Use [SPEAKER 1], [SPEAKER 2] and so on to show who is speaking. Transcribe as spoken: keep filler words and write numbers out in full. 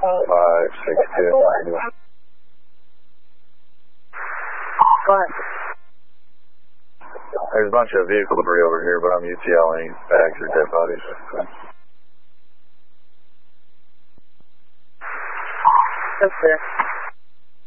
[SPEAKER 1] five six two.
[SPEAKER 2] What?
[SPEAKER 1] There's a bunch of vehicle debris over here, but I'm U T L-ing bags or dead bodies.
[SPEAKER 2] That's clear.